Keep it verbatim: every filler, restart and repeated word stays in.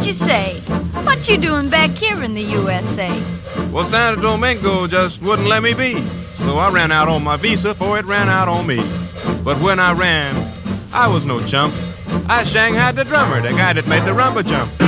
What you say? What you doing back here in the U S A? Well, Santo Domingo just wouldn't let me be. So I ran out on my visa before it ran out on me. But when I ran, I was no chump. I shanghaied the drummer, the guy that made the rumba jump.